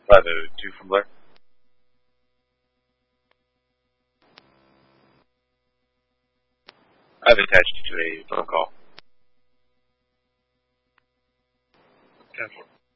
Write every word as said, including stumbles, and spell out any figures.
five oh two from Blair. I've attached you to a phone call. ten four.